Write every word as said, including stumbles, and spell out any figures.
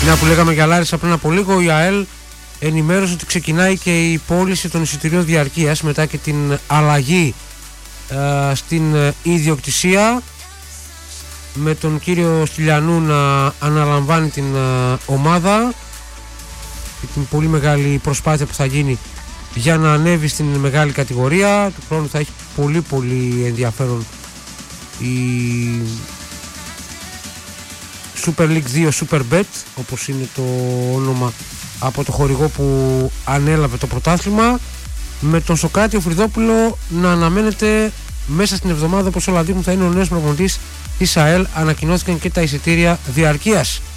Μια που λέγαμε για Λάρισα πριν από λίγο, η ΑΕΛ ενημέρωσε ότι ξεκινάει και η πώληση των εισιτηρίων διαρκείας μετά και την αλλαγή ε, στην ε, ιδιοκτησία, με τον κύριο Στυλιανού να αναλαμβάνει την ε, ομάδα και την πολύ μεγάλη προσπάθεια που θα γίνει για να ανέβει στην μεγάλη κατηγορία. Του χρόνου θα έχει πολύ πολύ ενδιαφέρον η Super League δύο Superbet, όπως είναι το όνομα από το χορηγό που ανέλαβε το πρωτάθλημα, με τον Σοκράτη Φρυδόπουλο να αναμένεται μέσα στην εβδομάδα, όπως όλα δείχνουν θα είναι ο νέος προπονητής της ΑΕΛ. Ανακοινώθηκαν και τα εισιτήρια διαρκείας.